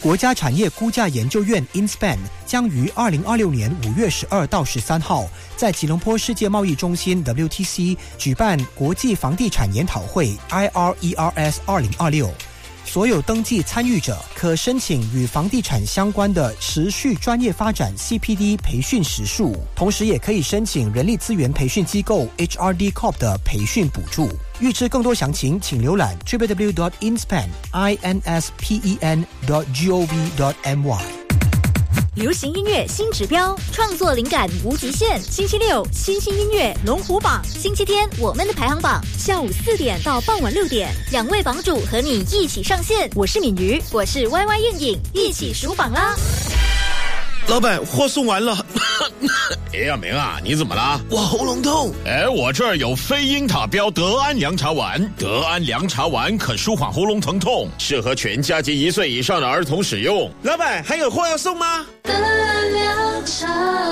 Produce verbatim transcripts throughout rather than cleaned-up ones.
国家产业估价研究院 InSpan 将于二零二六年五月十二到十三号在吉隆坡世界贸易中心 W T C 举办国际房地产研讨会 I R E R S 二零二六。所有登记参与者可申请与房地产相关的持续专业发展 C P D 培训时数，同时也可以申请人力资源培训机构 H R D Corp 的培训补助。预知更多详情，请浏览 double-u double-u double-u dot inspan dot gov dot my。 流行音乐新指标，创作灵感无极限。星期六新兴音乐龙虎榜，星期天我们的排行榜，下午四点到傍晚六点，两位榜主和你一起上线。我是敏瑜，我是 Y Y 燕影，一起数榜啦！ 老板，货送完了。 哎呀，明啊，你怎么了？ 我喉咙痛。 哎，我这儿有飞鹰塔标德安凉茶丸，德安凉茶丸可舒缓喉咙疼痛，适合全家及一岁以上的儿童使用。 老板，还有货要送吗？ 德安凉茶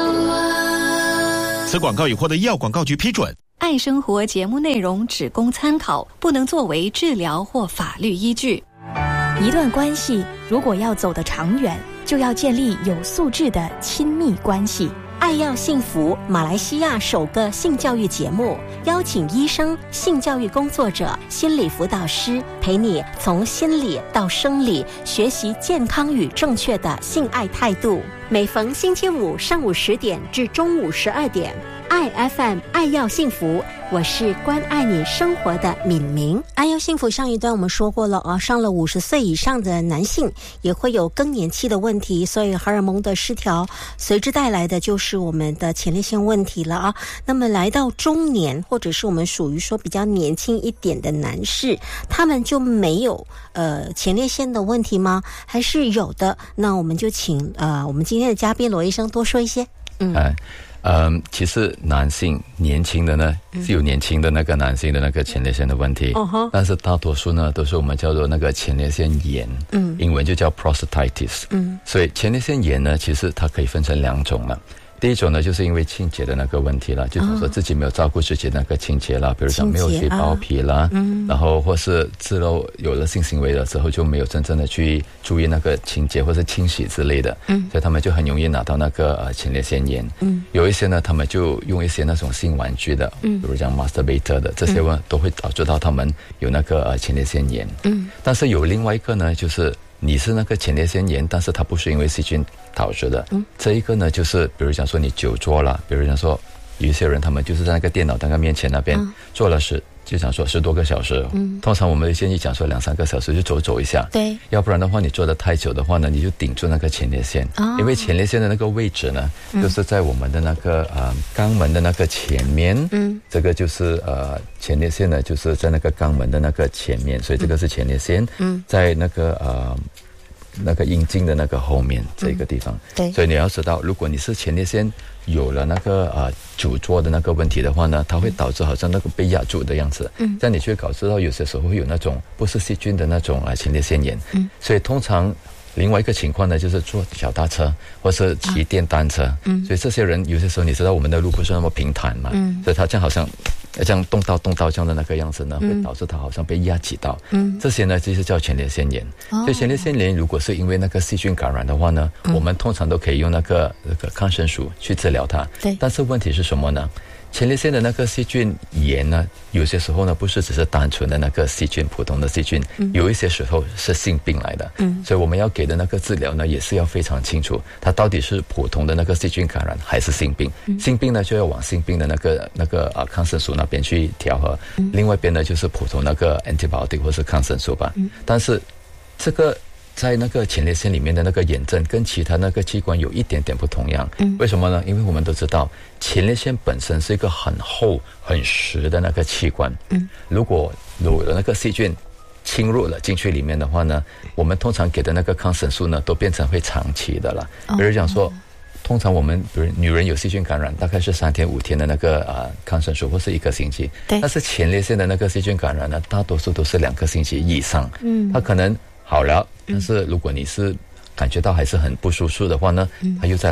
丸。 此广告已获得医药广告局批准。 爱生活节目内容只供参考，不能作为治疗或法律依据。 一段关系如果要走得长远，就要建立有素质的亲密关系。 爱要幸福，马来西亚首个性教育节目，邀请医生、性教育工作者、心理辅导师，陪你从心理到生理，学习健康与正确的性爱态度。每逢星期五上午十点至中午十二点，爱 F M 爱要幸福，我是关爱你生活的敏明。爱要幸福上一段我们说过了啊，上了五十岁以上的男性也会有更年期的问题，所以荷尔蒙的失调随之带来的就是我们的前列腺问题了啊。那么来到中年，或者是我们属于说比较年轻一点的男士，他们就没有呃前列腺的问题吗？还是有的？那我们就请呃我们今天的嘉宾罗医生多说一些。嗯。 哎嗯，其实男性年轻的呢，是有年轻的那个男性的那个前列腺的问题，嗯、但是大多数呢都是我们叫做那个前列腺炎，嗯，英文就叫 prostatitis，嗯，所以前列腺炎呢，其实它可以分成两种了。第一种呢，就是因为清洁的那个问题了，就是说自己没有照顾自己的那个清洁啦，比如讲没有洗包皮啦，啊嗯、然后或是之后有了性行为了之后就没有真正的去注意那个清洁或是清洗之类的，嗯，所以他们就很容易拿到那个呃前列腺炎。嗯，有一些呢，他们就用一些那种性玩具的，嗯，比如讲 masturbator 的这些呢，都会导致到他们有那个呃前列腺炎。嗯，但是有另外一个呢，就是你是那个前列腺炎，但是它不是因为细菌导致的。嗯，这一个呢，就是比如讲说你久坐了，比如讲说有一些人他们就是在那个电脑那个面前那边、嗯、坐了十，就想说十多个小时。嗯，通常我们建议讲说两三个小时就走走一下。对，要不然的话你坐得太久的话呢，你就顶住那个前列腺。哦，因为前列腺的那个位置呢，嗯、就是在我们的那个呃肛门的那个前面。嗯，这个就是呃前列腺呢，就是在那个肛门的那个前面，所以这个是前列腺。嗯，在那个呃。那个阴茎的那个后面这个地方、嗯、对，所以你要知道，如果你是前列腺有了那个呃久坐的那个问题的话呢，它会导致好像那个被压住的样子，嗯，这样你就会搞知道有些时候会有那种不是细菌的那种啊前列腺炎，嗯，所以通常另外一个情况呢，就是坐小大车或是骑电单车，嗯，所以这些人有些时候你知道我们的路不是那么平坦嘛，嗯，所以他这样好像这样动到动到这样的那个样子呢，会导致他好像被压挤到，嗯，这些呢就是叫前列腺炎。哦，所以前列腺炎如果是因为那个细菌感染的话呢，嗯、我们通常都可以用那个那个抗生素去治疗它。对，但是问题是什么呢？前列腺的那个细菌炎呢，有些时候呢不是只是单纯的那个细菌，普通的细菌，嗯、有一些时候是性病来的。嗯，所以我们要给的那个治疗呢，也是要非常清楚，它到底是普通的那个细菌感染还是性病。嗯、性病呢就要往性病的那个那个啊抗生素那边去调和，嗯、另外一边呢就是普通那个 antibiotic 或是抗生素吧。嗯、但是这个在那个前列腺里面的那个炎症跟其他那个器官有一点点不同样。嗯，为什么呢？因为我们都知道前列腺本身是一个很厚很实的那个器官。嗯，如果有了那个细菌侵入了进去里面的话呢，我们通常给的那个抗生素呢都变成会长期的了。比如讲说，通常我们比如女人有细菌感染，大概是三天五天的那个啊、呃、抗生素，或是一个星期。对。但是前列腺的那个细菌感染呢，大多数都是两个星期以上。嗯，它可能好了，但是如果你是感觉到还是很不舒服的话呢，嗯、它又再来，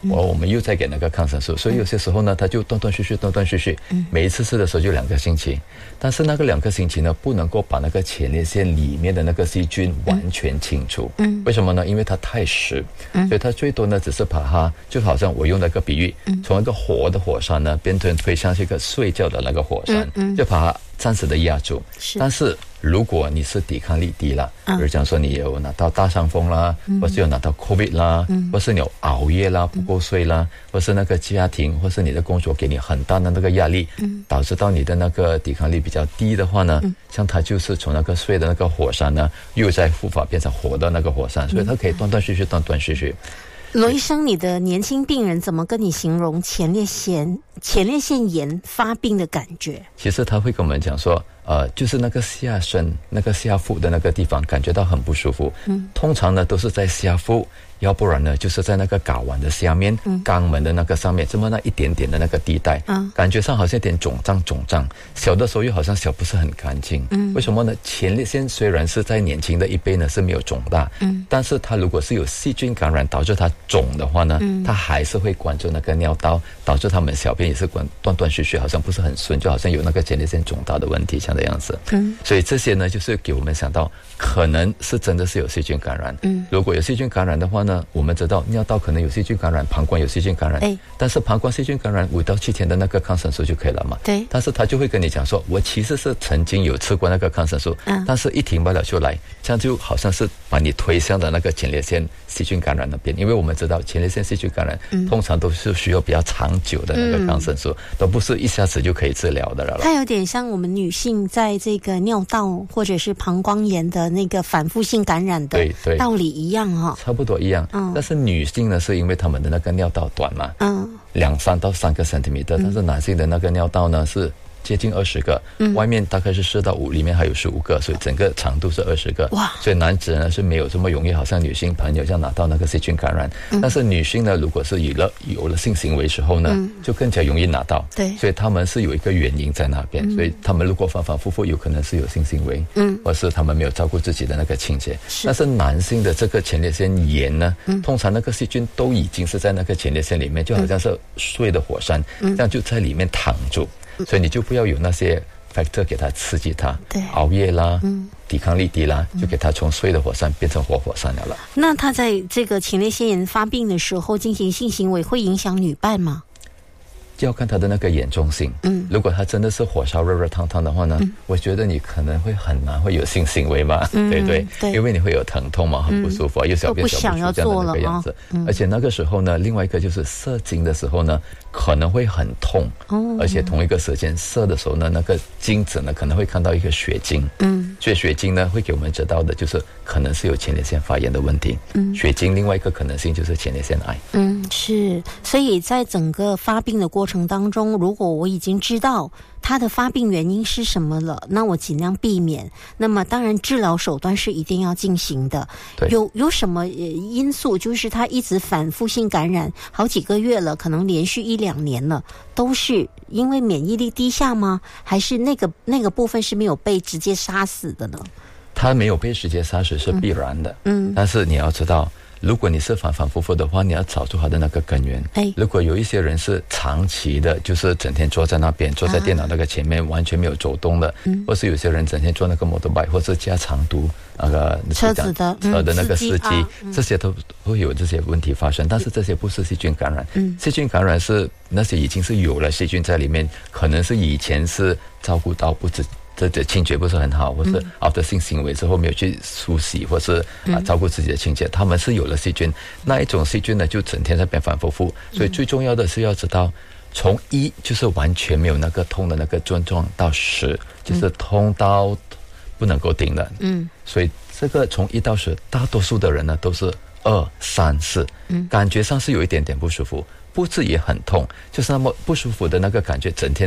我我们又再给那个抗生素，所以有些时候呢，它就断断续续，断断续续，每一次吃的时候就两个星期，但是那个两个星期呢，不能够把那个前列腺里面的那个细菌完全清除。嗯，为什么呢？因为它太湿，所以它最多呢，只是把它就好像我用那个比喻，从一个活的火山呢，变成推向一个睡觉的那个火山，就把它暂时的压住。但是如果你是抵抗力低了，比如讲说你有拿到大伤风啦，或是有拿到 COVID 啦，或是你有熬夜啦，不够睡啦，或是那个家庭或是你的工作给你很大的那个压力，导致到你的那个抵抗力比较低的话呢，像它就是从那个睡的那个火山呢，又在复发变成活的那个火山，所以它可以断断续续，断断续续。 罗医生，你的年轻病人怎么跟你形容前列腺前列腺炎发病的感觉？ 其实他会跟我们讲说，呃，就是那个下身、那个下腹的那个地方感觉到很不舒服。嗯，通常呢都是在下腹，要不然呢就是在那个睾丸的下面、嗯、肛门的那个上面，这么那一点点的那个地带，嗯，感觉上好像有点肿胀肿胀，小的时候又好像小不是很干净。嗯，为什么呢？前列腺虽然是在年轻的一辈呢是没有肿大，嗯，但是它如果是有细菌感染导致它肿的话呢，嗯，它还是会关住那个尿道，导致他们小便也是关断断续续，好像不是很顺，就好像有那个前列腺肿大的问题这样的样子。嗯，所以这些呢就是给我们想到可能是真的是有细菌感染。嗯，如果有细菌感染的话呢，我们知道尿道可能有细菌感染，膀胱有细菌感染，哎，但是膀胱细菌感染五到七天的那个抗生素就可以了嘛。对，但是他就会跟你讲说，我其实是曾经有吃过那个抗生素，嗯，但是一停不了就来，这样就好像是把你推向的那个前列腺细菌感染那边，因为我们知道前列腺细菌感染，嗯，通常都是需要比较长久的那个抗生素，嗯，都不是一下子就可以治疗的了。 它有点像我们女性在这个尿道或者是膀胱炎的那个反复性感染的道理一样哈，哦， 差不多一样。嗯，但是女性呢，是因为她们的那个尿道短嘛，嗯，两三到三个 centimeter，嗯，但是男性的那个尿道呢是接近二十个，嗯，外面大概是四到五，里面还有十五个，所以整个长度是二十个。哇！所以男子呢是没有这么容易，好像女性朋友这样拿到那个细菌感染，嗯，但是女性呢，如果是有了有了性行为之后呢，嗯，就更加容易拿到。对，所以他们是有一个原因在那边，嗯，所以他们如果反反复复，有可能是有性行为，嗯，或是他们没有照顾自己的那个清洁。是，但是男性的这个前列腺炎呢，嗯，通常那个细菌都已经是在那个前列腺里面，就好像是睡的火山，嗯，这样就在里面躺住。所以你就不要有那些 factor 给它刺激它，对，熬夜啦，嗯，抵抗力低啦，就给它从睡的火山变成活火山了了。 那他在这个前列腺炎发病的时候进行性行为，会影响女伴吗？ 要看它的那个严重性。嗯，如果它真的是火烧热热烫烫的话呢，嗯，我觉得你可能会很难会有性行为嘛，嗯，对不对？对，因为你会有疼痛嘛，很不舒服，嗯，又小便小不出这样的那个样子，嗯。而且那个时候呢，另外一个就是射精的时候呢，可能会很痛，哦，而且同一个时间射的时候呢，那个精子呢可能会看到一个血精，嗯，所以血精呢会给我们知道的就是可能是有前列腺发炎的问题，嗯，血精另外一个可能性就是前列腺癌， 嗯，是，所以在整个发病的过程当中，如果我已经知道它的发病原因是什么了，那我尽量避免。那么当然治疗手段是一定要进行的。有有什么因素就是它一直反复性感染好几个月了，可能连续一两年了，都是因为免疫力低下吗？还是那个那个部分是没有被直接杀死的呢？ 它没有被直接杀死是必然的，嗯，但是你要知道，如果你是反反复复的话，你要找出它的那个根源。哎，如果有一些人是长期的，就是整天坐在那边，坐在电脑那个前面，啊，完全没有走动的，嗯，或是有些人整天坐那个 motorbike 或是加长途那个车子的车的那个司机，嗯啊，这些都会有这些问题发生。但是这些不是细菌感染，嗯，细菌感染是那些已经是有了细菌在里面，可能是以前是照顾到不止。这这清洁不是很好，或是 after 性行为之后没有去梳洗，或是啊照顾自己的清洁，他们是有了细菌，那一种细菌呢就整天在变反复复，所以最重要的是要知道，从一就是完全没有那个痛的那个症状，到十就是痛到不能够顶了，嗯，所以这个从一到十，大多数的人呢都是二三四，嗯，感觉上是有一点点不舒服，不是也很痛，就是那么不舒服的那个感觉，整天的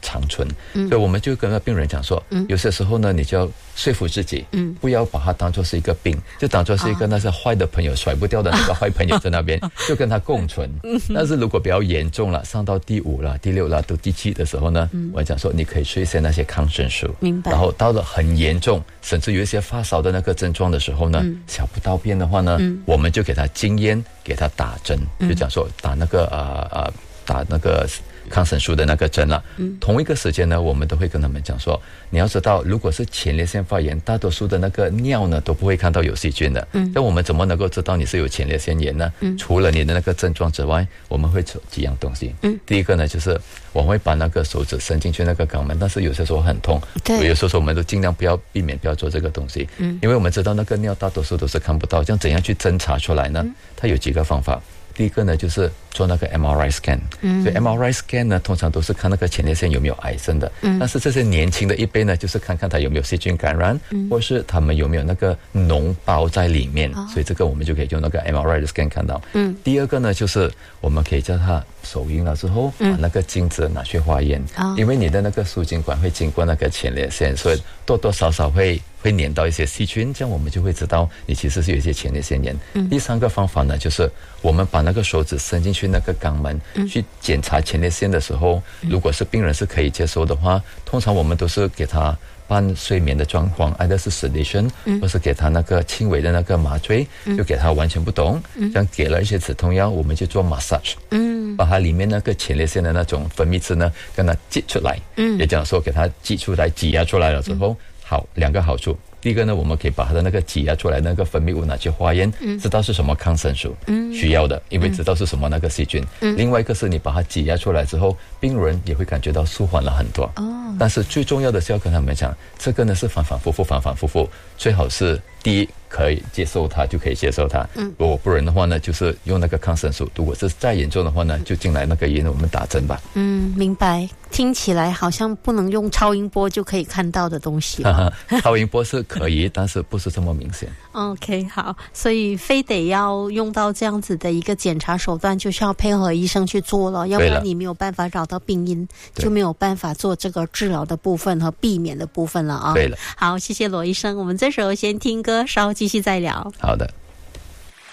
长存。嗯、所以我们就跟病人讲说，嗯、有些时候呢，你就要说服自己，嗯、不要把它当作是一个病，就当作是一个那些坏的朋友、甩不掉的那个坏朋友在那边，就跟他共存。但是如果比较严重了，上到第五了、第六了、到第七的时候呢，嗯、我讲说你可以吃一些那些抗生素， 明白。 然后到了很严重，甚至有一些发烧的那个症状的时候呢，嗯、小不到便的话呢，嗯、我们就给他禁烟，给他打针，嗯、就讲说打那个呃呃打那个抗生素的那个针了。嗯、同一个时间呢，我们都会跟他们讲说，你要知道，如果是前列腺发炎，大多数的那个尿呢都不会看到有细菌的。嗯，那我们怎么能够知道你是有前列腺炎呢？嗯，除了你的那个症状之外，我们会做几样东西。嗯，第一个呢就是我会把那个手指伸进去那个肛门，但是有些时候很痛。对，有时候我们都尽量不要避免不要做这个东西。嗯，因为我们知道那个尿大多数都是看不到，这样怎样去侦查出来呢？嗯、它有几个方法。第一个呢，就是做那个 M R I scan，嗯，所以 M R I scan 呢，通常都是看那个前列腺有没有癌症的，嗯，但是这些年轻的一辈呢，就是看看他有没有细菌感染，嗯，或是他们有没有那个脓包在里面，哦、所以这个我们就可以用那个 M R I 的 scan 看到，嗯，第二个呢，就是我们可以叫他手淫了之后，把那个精子拿去化验，嗯、因为你的那个输精管会经过那个前列腺，所以多多少少会会粘到一些细菌，这样我们就会知道你其实是有一些前列腺炎。嗯、第三个方法呢，就是我们把那个手指伸进去那个肛门，嗯、去检查前列腺的时候，嗯、如果是病人是可以接受的话，通常我们都是给他半睡眠的状况，either是 sedation，嗯、或是给他那个轻微的那个麻醉，嗯、就给他完全不动，嗯、这样给了一些止痛药，我们就做 massage，嗯、把它里面那个前列腺的那种分泌质呢，跟它挤出来，嗯、也讲说给它挤出来、挤压出来了之后。嗯好，两个好处。第一个呢，我们可以把它的那个挤压出来那个分泌物拿去化验，嗯、知道是什么抗生素，嗯、需要的，因为知道是什么那个细菌。嗯、另外一个是你把它挤压出来之后，病人也会感觉到舒缓了很多。哦，但是最重要的是要跟他们讲，这个呢是反反复复，反反复复，最好是第一可以接受它就可以接受它。嗯，如果不然的话呢，就是用那个抗生素。如果是再严重的话呢，就进来那个医院我们打针吧。 嗯，明白。听起来好像不能用超音波就可以看到的东西、哦。 超音波是可以，但是不是这么明显。 OK， 好，所以非得要用到这样子的一个检查手段，就是要配合医生去做了，要不然你没有办法找到病因，就没有办法做这个治疗的部分和避免的部分了啊。 对了， 好，谢谢罗医生，我们这时候先听歌，稍后继续再聊。 好的。